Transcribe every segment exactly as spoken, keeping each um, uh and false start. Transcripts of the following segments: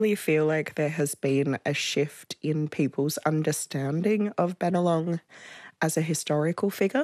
I feel like there has been a shift in people's understanding of Bennelong as a historical figure.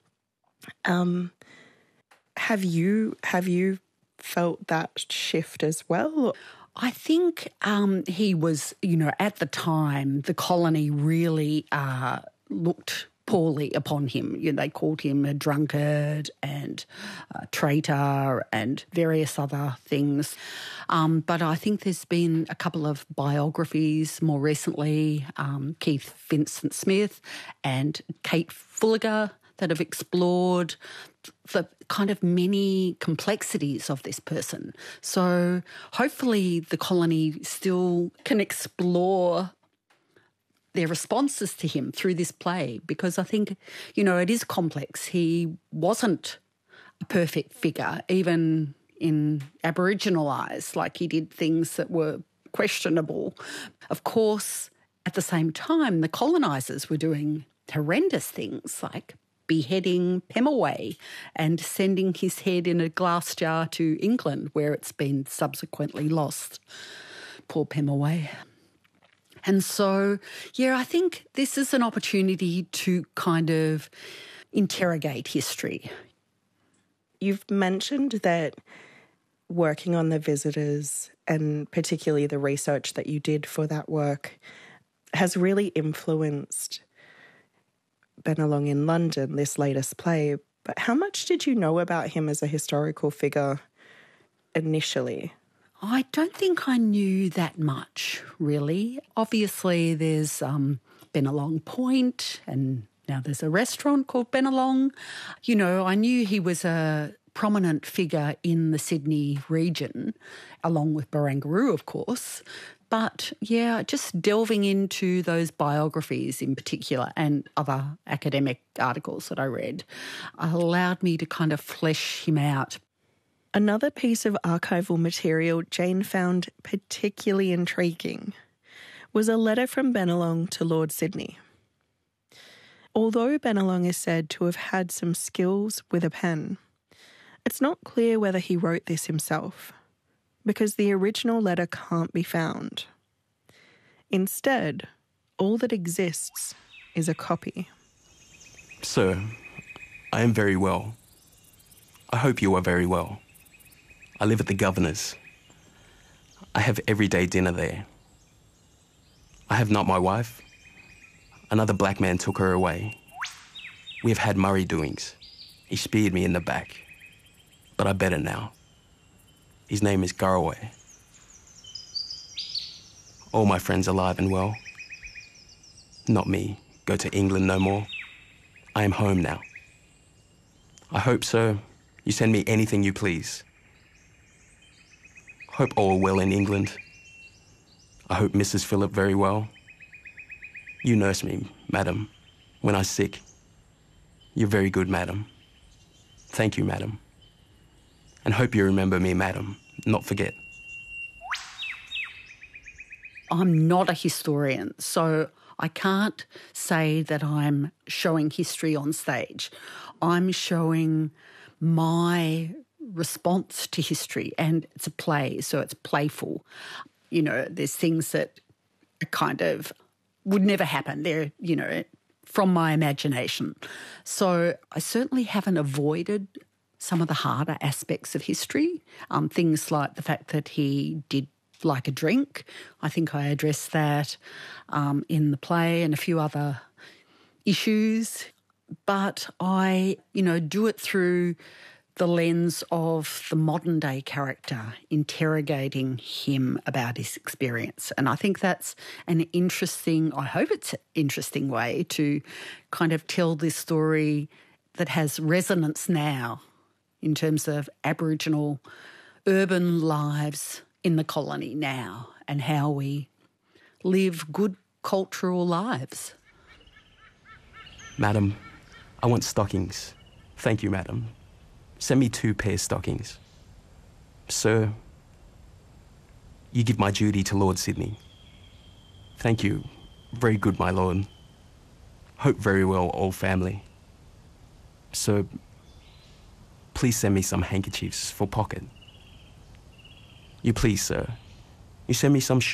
Um, have you have you felt that shift as well? I think um, he was, you know, at the time, the colony really uh, looked poorly upon him. You know, they called him a drunkard and a traitor and various other things. Um, but I think there's been a couple of biographies more recently, um, Keith Vincent Smith and Kate Fulliger, that have explored the kind of many complexities of this person. So hopefully the colony still can explore their responses to him through this play, because I think, you know, it is complex. He wasn't a perfect figure, even in Aboriginal eyes, like he did things that were questionable. Of course, at the same time, the colonisers were doing horrendous things like beheading Pemulwuy and sending his head in a glass jar to England, where it's been subsequently lost. Poor Pemulwuy. And so, yeah, I think this is an opportunity to kind of interrogate history. You've mentioned that working on The Visitors, and particularly the research that you did for that work, has really influenced Bennelong in London, this latest play. But how much did you know about him as a historical figure initially? I don't think I knew that much, really. Obviously, there's um, Bennelong Point, and now there's a restaurant called Bennelong. You know, I knew he was a prominent figure in the Sydney region, along with Barangaroo, of course. But, yeah, just delving into those biographies in particular and other academic articles that I read allowed me to kind of flesh him out. Another piece of archival material Jane found particularly intriguing was a letter from Bennelong to Lord Sydney. Although Bennelong is said to have had some skills with a pen, it's not clear whether he wrote this himself, because the original letter can't be found. Instead, all that exists is a copy. Sir, I am very well. I hope you are very well. I live at the Governor's. I have everyday dinner there. I have not my wife. Another black man took her away. We have had Murray doings. He speared me in the back. But I'm better now. His name is Garaway. All my friends alive and well. Not me. Go to England no more. I am home now. I hope, sir, you send me anything you please. Hope all well in England. I hope Missus Phillip very well. You nurse me, madam, when I'm sick. You're very good, madam. Thank you, madam. And hope you remember me, madam, not forget. I'm not a historian, so I can't say that I'm showing history on stage. I'm showing my response to history, and it's a play, so it's playful. You know, there's things that kind of would never happen. They're, you know, from my imagination. So I certainly haven't avoided some of the harder aspects of history, um, things like the fact that he did like a drink. I think I addressed that um, in the play, and a few other issues. But I, you know, do it through the lens of the modern day character, interrogating him about his experience. And I think that's an interesting, I hope it's an interesting way to kind of tell this story that has resonance now in terms of Aboriginal urban lives in the colony now and how we live good cultural lives. Madam, I want stockings. Thank you, madam. Send me two pair stockings. Sir, you give my duty to Lord Sydney. Thank you. Very good, my lord. Hope very well, all family. Sir, please send me some handkerchiefs for pocket. You please, sir. You send me some